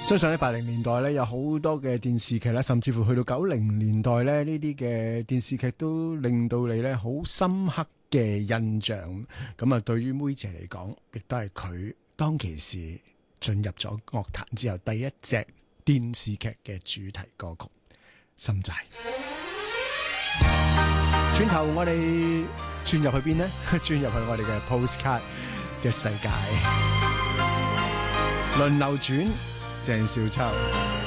相信喺80年代咧，有好多嘅電視劇啦，甚至乎去到90年代咧，呢啲嘅電視劇都令到你咧好深刻嘅印象。咁啊，對於妹姐嚟講，亦都係佢當其時進入咗樂壇之後第一隻電視劇嘅主題歌曲《心債》。轉頭我哋轉入去邊呢？轉入去我哋嘅 postcard 嘅世界，輪流轉鄭少秋。